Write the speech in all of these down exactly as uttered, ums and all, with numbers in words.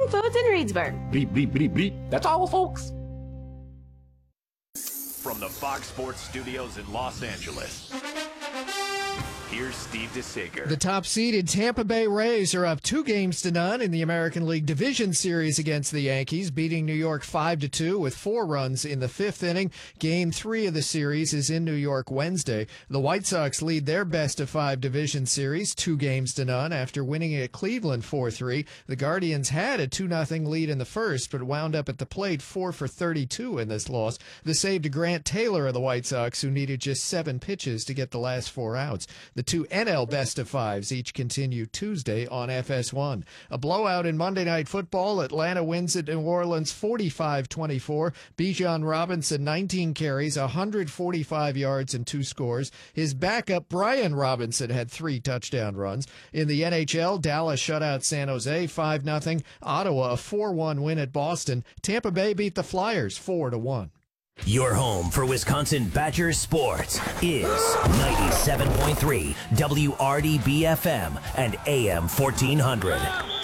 Foods in Reedsburg. Bleep, bleep, bleep, bleep. That's all, folks. From the Fox Sports Studios in Los Angeles, here's Steve DeSager. The top-seeded Tampa Bay Rays are up two games to none in the American League Division Series against the Yankees, beating New York five to two with four runs in the fifth inning. Game three of the series is in New York Wednesday. The White Sox lead their best-of-five division series two games to none after winning at Cleveland four three. The Guardians had a two nothing lead in the first, but wound up at the plate four for thirty-two in this loss. The save to Grant Taylor of the White Sox, who needed just seven pitches to get the last four outs. The two N L best-of-fives each continue Tuesday on F S one. A blowout in Monday Night Football. Atlanta wins at New Orleans forty-five twenty-four. Bijan Robinson, nineteen carries, one hundred forty-five yards, and two scores. His backup, Brian Robinson, had three touchdown runs. In the N H L, Dallas shut out San Jose five nothing. Ottawa, a four one win at Boston. Tampa Bay beat the Flyers four to one. Your home for Wisconsin Badger sports is ninety-seven point three W R D B F M and A M fourteen hundred.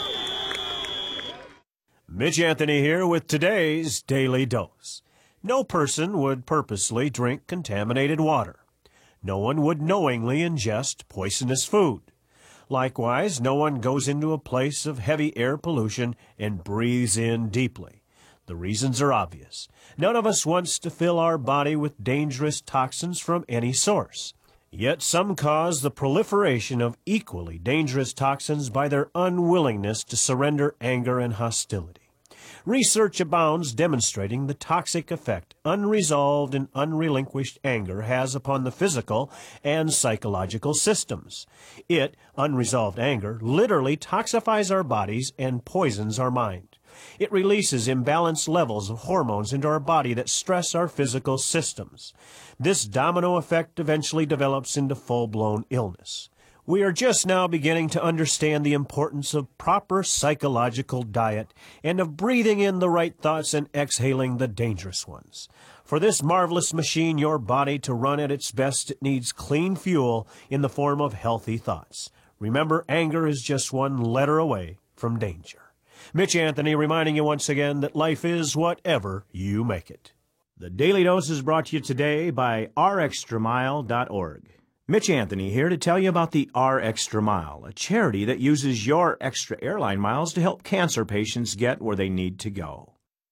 Mitch Anthony here with today's Daily Dose. No person would purposely drink contaminated water. No one would knowingly ingest poisonous food. Likewise, no one goes into a place of heavy air pollution and breathes in deeply. The reasons are obvious. None of us wants to fill our body with dangerous toxins from any source. Yet some cause the proliferation of equally dangerous toxins by their unwillingness to surrender anger and hostility. Research abounds demonstrating the toxic effect unresolved and unrelinquished anger has upon the physical and psychological systems. It, unresolved anger, literally toxifies our bodies and poisons our mind. It releases imbalanced levels of hormones into our body that stress our physical systems. This domino effect eventually develops into full-blown illness. We are just now beginning to understand the importance of proper psychological diet and of breathing in the right thoughts and exhaling the dangerous ones. For this marvelous machine, your body, to run at its best, it needs clean fuel in the form of healthy thoughts. Remember, anger is just one letter away from danger. Mitch Anthony reminding you once again that life is whatever you make it. The Daily Dose is brought to you today by R Extra Mile dot org. Mitch Anthony here to tell you about the R Extra Mile, a charity that uses your extra airline miles to help cancer patients get where they need to go.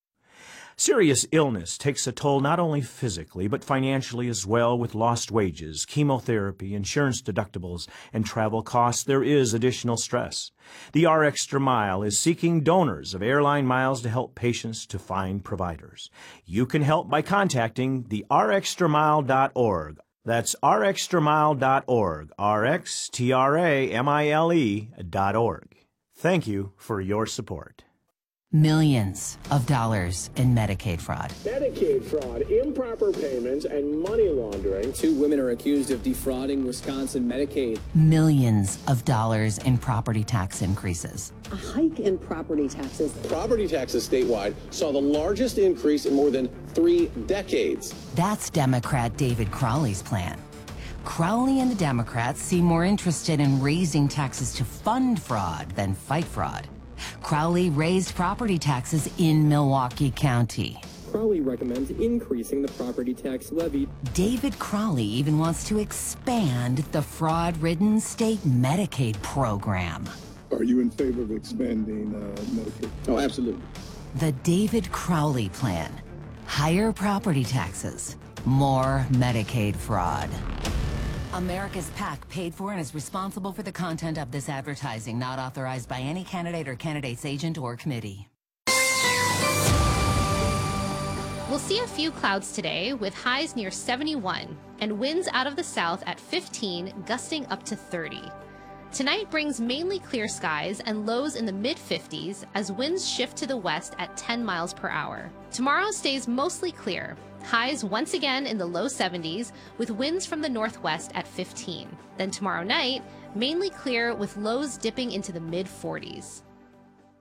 Serious illness takes a toll not only physically, but financially as well. With lost wages, chemotherapy, insurance deductibles, and travel costs, there is additional stress. The R Extra Mile is seeking donors of airline miles to help patients to find providers. You can help by contacting the R Extra Mile dot org. That's R Extra Mile dot org, R X T R A M I L E dot org. Thank you for your support. Millions of dollars in Medicaid fraud. Medicaid fraud, improper payments, and money laundering. Two women are accused of defrauding Wisconsin Medicaid. Millions of dollars in property tax increases. A hike in property taxes. Property taxes statewide saw the largest increase in more than three decades. That's Democrat David Crowley's plan. Crowley and the Democrats seem more interested in raising taxes to fund fraud than fight fraud. Crowley raised property taxes in Milwaukee County. Crowley recommends increasing the property tax levy. David Crowley even wants to expand the fraud-ridden state Medicaid program. Are you in favor of expanding uh, Medicaid? Oh, absolutely. The David Crowley plan. Higher property taxes, more Medicaid fraud. America's PAC paid for and is responsible for the content of this advertising, not authorized by any candidate or candidate's agent or committee. We'll see a few clouds today with highs near seventy-one and winds out of the south at fifteen, gusting up to thirty. Tonight brings mainly clear skies and lows in the mid fifties as winds shift to the west at ten miles per hour. Tomorrow stays mostly clear. Highs once again in the low seventies with winds from the northwest at fifteen. Then tomorrow night, mainly clear with lows dipping into the mid forties.